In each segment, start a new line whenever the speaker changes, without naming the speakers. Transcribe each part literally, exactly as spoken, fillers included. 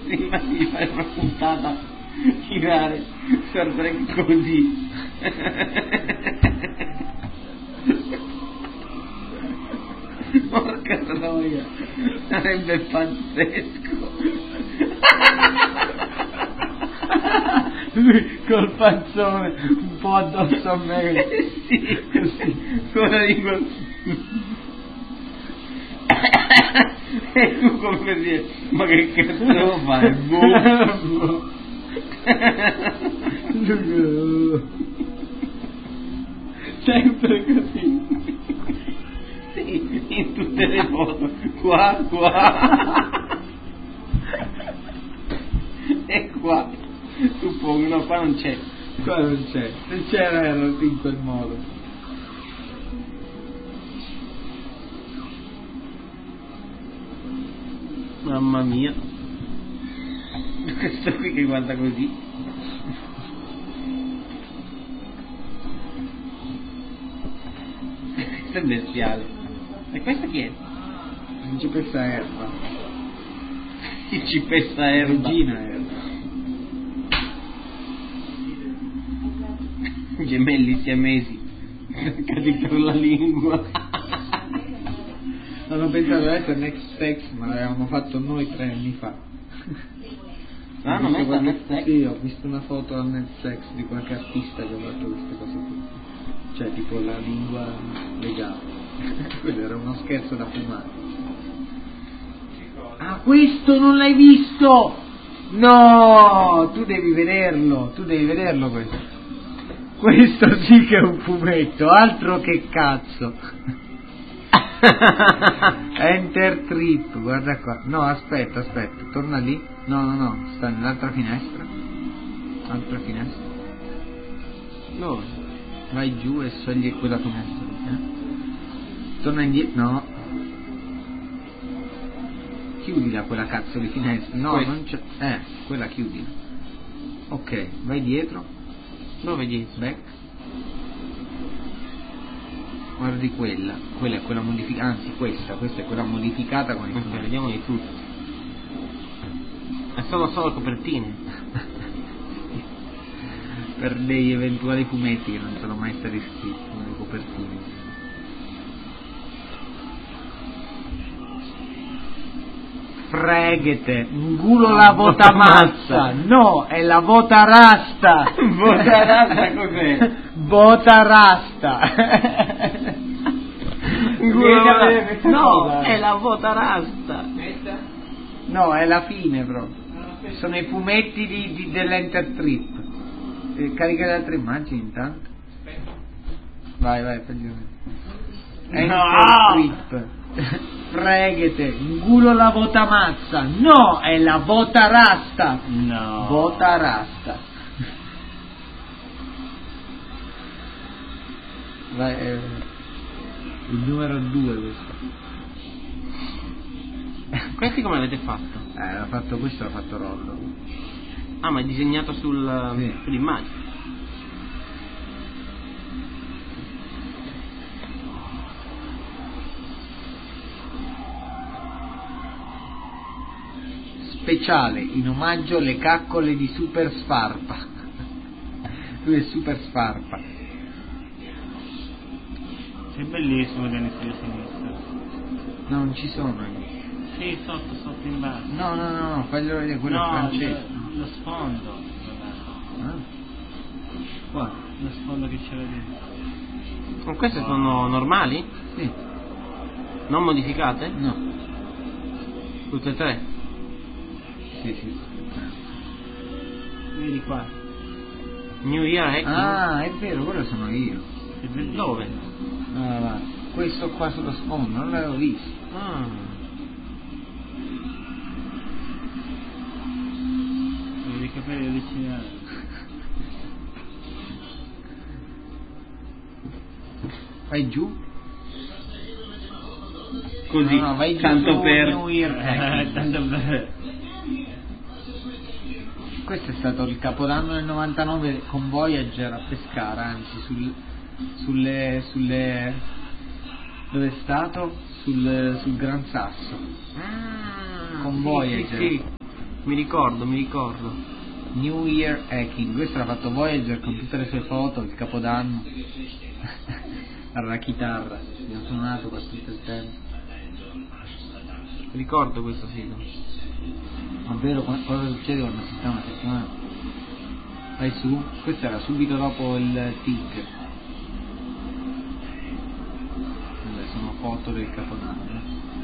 Immagini di fare una puntata girare Star Trek così. Porca troia, sarebbe pazzesco.
Lui col panzone un po' addosso a me.
Eh sì, così, con la lingua. E tu come per dire, ma che cazzo devo fare? Boh.
Sempre così.
Sì, in tutte le foto. Qua, qua. E qua. Suppongo, no, qua non c'è.
Qua non c'è. Se c'era era in quel modo.
Mamma mia. Questo qui che guarda così. Questo è bestiale. E questa chi è?
Principessa Erba.
Principessa Erba.
Regina Erba.
Gemelli siamesi. Cadi per la lingua.
Hanno pensato a essere Next Sex, ma l'avevamo fatto noi tre anni fa.
Ah, non è Next Sex?
Sì, ho visto una foto al Next Sex di qualche artista che ha fatto queste cose qui. Cioè tipo la lingua legale. Quello era uno scherzo da fumare. Ah, questo non l'hai visto! No! Tu devi vederlo, tu devi vederlo questo. Questo sì che è un fumetto, altro che cazzo. Enter Trip, guarda qua. No, aspetta, aspetta, torna lì. No, no, no, sta nell'altra finestra. Altra finestra.
Dove?
Vai giù e scegli quella finestra. Eh? Torna indietro. No. Chiudila quella cazzo di finestra. No,
Questa.
non c'è. Eh, quella chiudila. Ok, vai dietro.
Dove dietro?
Back. Guardi quella, quella è quella modificata, anzi questa, questa è quella modificata con i
Ok,
fumetti.
vediamo di tutti. E sono solo copertine.
Per degli eventuali fumetti che non sono mai stati scritti nelle copertine. Freghete, ngulo la vota mazza. No, è la vota rasta.
Vota rasta cos'è?
Vota rasta.
No, è la vota rasta.
No, è la fine proprio. Sono i fumetti di, di, dell'Enter Trip. Eh, carica le altre immagini intanto. Vai, vai, fagli vedere. Enter Trip. Freghete, ngulo la vota mazza. No, è la vota rasta.
No.
Vota rasta. Vai, eh, il numero due questo.
Questi come avete fatto?
Eh, l'ha fatto questo, l'ha fatto Rollo.
Ah, ma è disegnato sul,
Sì.
sull'immagine.
Speciale, in omaggio alle caccole di Super Sfarpa. Lui è Super Sfarpa.
È bellissimo Dennis di sinistra.
No, non ci sono.
Sì, sotto, sotto in basso.
No, no, no, no, faglielo vedere, quello
no,
è francese.
Lo, lo sfondo.
Ah. Qua.
Lo sfondo che c'era dentro.
Ma queste sono normali?
Sì.
Non modificate?
No.
Tutte e tre?
Sì, sì.
Vedi qua.
New Year Hacking?
Ah, è vero, quello sono io.
È bellissimo.
Dove?
Ah, va. Questo qua sullo sfondo, non l'avevo visto.
Ah.
Vedi i capelli originali.
Vai giù.
Così,
No, no, vai giù
tanto
su
per...
New Year Hacking.
Tanto per...
Questo è stato il capodanno del novantanove con Voyager a Pescara, anzi sul, sulle, sulle dove è stato? Sul, sul Gran Sasso.
Ah,
Con
sì,
Voyager.
sì, sì. Mi ricordo, mi ricordo.
New Year Hacking, questo l'ha fatto Voyager con tutte le sue foto, il capodanno. La chitarra, abbiamo suonato per tutto il tempo.
Ricordo questo sito.
Ovvero cosa succede quando si sta una settimana? Vai su, questo era subito dopo il tic. Vabbè, sono foto del capodanno.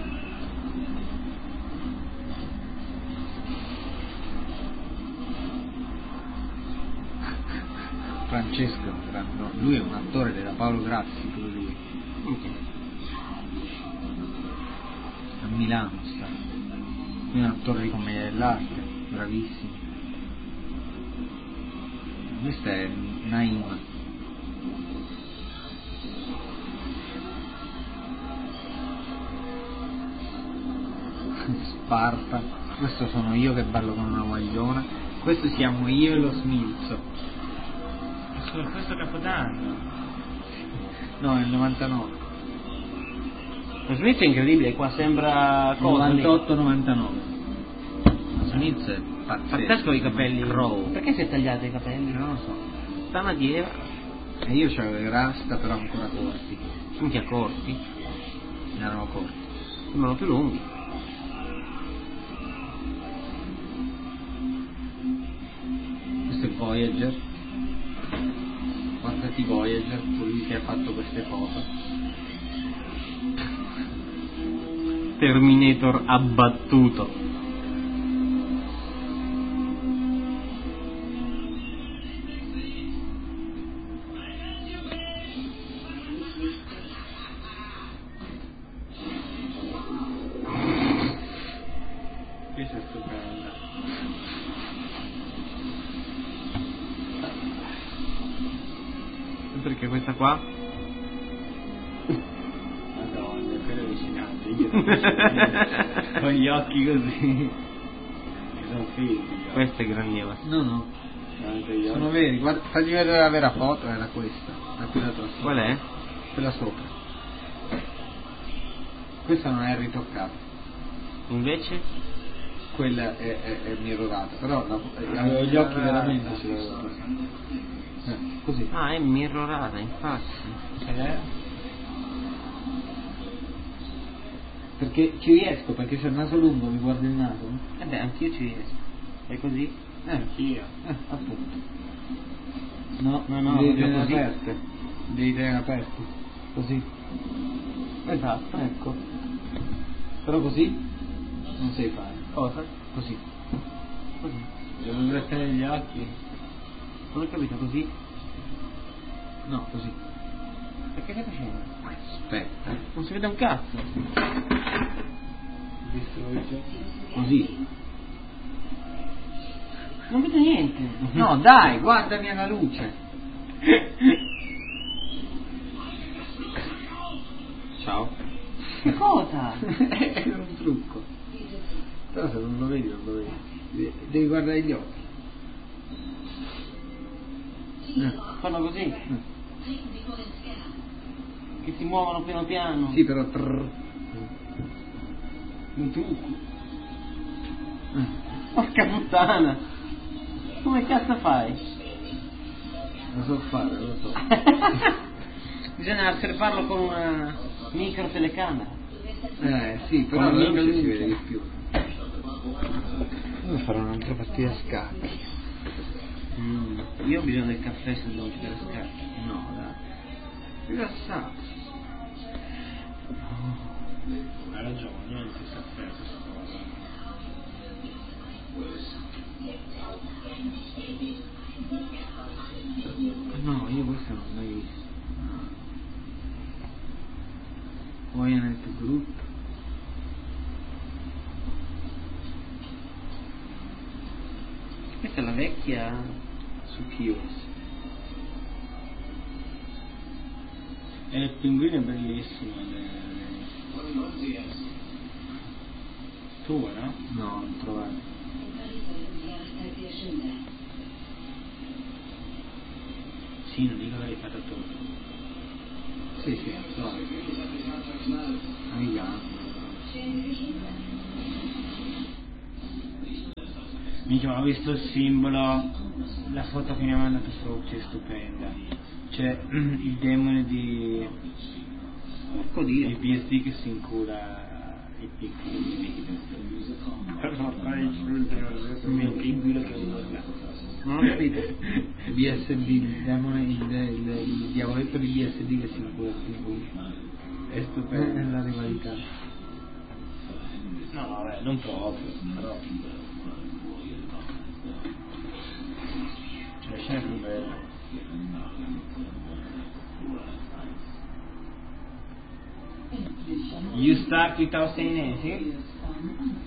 Francesco, no, lui è un attore della Paolo Grassi, pure lui.
Ok.
A Milano sta. Lui è un attore di commedia dell'arte, bravissimo. Questa è Naima. Sparta. Questo sono io che ballo con una guagliona. Questo siamo io e lo Smilzo.
Solo questo capodanno.
No, nel novantanove.
Lo Smith è incredibile, qua sembra cosa lì?
novantotto novantanove. Smith è pazzesco.
Pazzesco i capelli.
Crow.
Perché si è tagliato i capelli?
Non lo so.
Stanno dietro.
E io c'avevo i rasta però ancora corti.
Minchia corti.
Erano corti.
Sembrano più lunghi.
Questo è Voyager. Guardati Voyager, colui che ha fatto queste foto.
Terminator abbattuto.
Questa è stupenda.
Perché questa qua?
Madonna, quello è allucinante. Io con gli occhi così. Che sono figli.
Questo è grandioso.
No, no.
Guardate gli
Sono
occhi.
veri, guarda, fagli vedere la vera foto, era questa. Da quella tua
Qual è?
Quella sopra. Questa non è ritoccata.
Invece?
Quella è, è, è mirrorata, però la, avevo gli occhi veramente ce l'avevo. Eh, così.
Ah, è mirrorata, infatti.
Eh?
Perché ci riesco, perché c'è il naso lungo, mi guardo il naso. no?
Eh beh, anch'io ci riesco. È così?
Eh,
Anch'io.
eh, appunto. No,
No, no,
devi
proprio
tenere
così.
aperte. Devi tenere aperti. Così.
Esatto.
Ecco. Però così non sai fare.
Cosa?
Così.
Così.
Devo prestare gli occhi.
Non ho capito, così?
No, così.
Perché stai facendo?
Aspetta.
Non si vede un cazzo.
Distrugge.
Così.
Non vedo niente.
No, dai, guardami alla luce. Ciao.
Che cosa?
È un trucco. Però se non lo vedi, non lo vedi. De- Devi guardare gli occhi. Eh.
Fanno così.
Eh.
Che si muovono piano piano.
Sì, però trrr.
Un trucco.
Eh.
Porca puttana. Come cazzo fai?
Lo so fare, lo so.
Bisogna osservarlo con una micro telecamera.
Eh sì, però
Con
alla
la
luce si
luce.
vede di più. Devo fare un'altra partita a scacchi.
Mm. Io ho bisogno del caffè se devo giocare a scacchi.
No, dai. Rilassato.
Hai ragione, niente caffè questa cosa.
No, io questo non l'ho mai visto. Wyatt Group.
Questa è la vecchia.
Su Kiosk.
E il pinguino è bellissimo. le- Tua, no?
No, non trovato.
Sì, non dico che l'hai fatto tu.
Sì, sì, non trovato. Amica.
Minchia, ma ho visto il simbolo, la foto che mi ha mandato Frucci è stupenda. C'è il demone di
Porco
di
Dio.
P S D che si incula i piccoli.
Ma fai il frutto,
Mi incula che urla.
non ho capito.
B S D, il demone, il, il, il diavoletto di B S D che si incula il
È
È
stupendo.
la rivalità.
No, vabbè, non proprio, però. C'è la scena più bella. You start without saying anything?